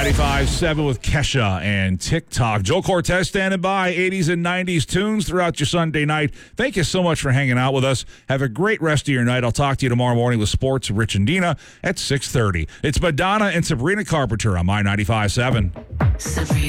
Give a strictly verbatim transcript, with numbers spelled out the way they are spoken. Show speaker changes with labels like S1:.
S1: ninety-five seven with Kesha and TikTok. Joe Cortez standing by, eighties and nineties tunes throughout your Sunday night. Thank you so much for hanging out with us. Have a great rest of your night. I'll talk to you tomorrow morning with Sports, Rich and Dina at six thirty. It's Madonna and Sabrina Carpenter on My ninety-five seven.